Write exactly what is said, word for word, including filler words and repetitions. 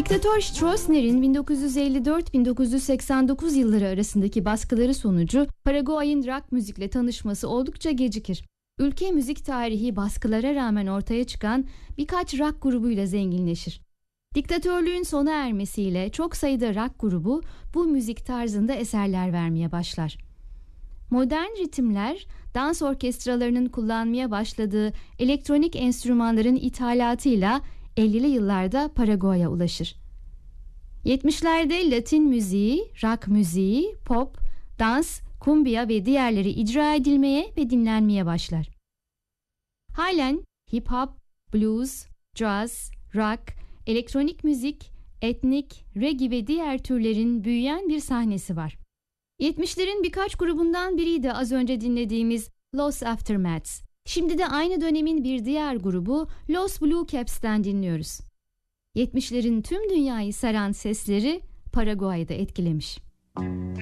Diktatör Stroessner'in bin dokuz yüz elli dört bin dokuz yüz seksen dokuz yılları arasındaki baskıları sonucu Paraguay'ın rock müzikle tanışması oldukça gecikir. Ülke müzik tarihi baskılara rağmen ortaya çıkan birkaç rock grubuyla zenginleşir. Diktatörlüğün sona ermesiyle çok sayıda rock grubu bu müzik tarzında eserler vermeye başlar. Modern ritimler, dans orkestralarının kullanmaya başladığı elektronik enstrümanların ithalatıyla ellili yıllarda Paraguay'a ulaşır. yetmişlerde Latin müziği, rock müziği, pop, dans, kumbiya ve diğerleri icra edilmeye ve dinlenmeye başlar. Halen hip hop, blues, jazz, rock, elektronik müzik, etnik, reggae ve diğer türlerin büyüyen bir sahnesi var. yetmişlerin birkaç grubundan biriydi az önce dinlediğimiz Los Aftermaths. Şimdi de aynı dönemin bir diğer grubu Los Blue Caps'ten dinliyoruz. yetmişlerin tüm dünyayı saran sesleri Paraguay'da etkilemiş.